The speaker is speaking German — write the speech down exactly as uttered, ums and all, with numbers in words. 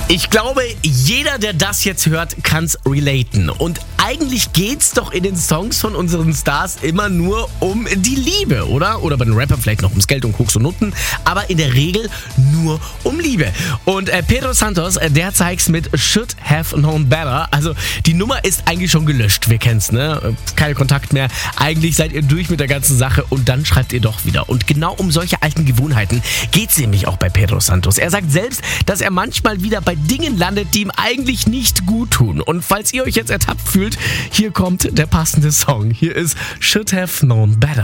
Ich glaube, jeder, der das jetzt hört, kann's relaten. Und eigentlich geht's doch in den Songs von unseren Stars immer nur um die Liebe, oder? Oder bei den Rappern vielleicht noch ums Geld und Koks und Nutten, aber in der Regel nur um Liebe. Und äh, Pedro Santos, äh, der zeigt's mit Should Have Known Better. Also die Nummer ist eigentlich schon gelöscht, wir kennen's, ne? Kein Kontakt mehr. Eigentlich seid ihr durch mit der ganzen Sache und dann schreibt ihr doch wieder. Und genau um solche alten Gewohnheiten geht's nämlich auch bei Pedro Santos. Er sagt selbst, dass er manchmal wieder bei Dingen landet, die ihm eigentlich nicht gut tun. Und falls ihr euch jetzt ertappt fühlt, hier kommt der passende Song. Hier ist Should Have Known Better.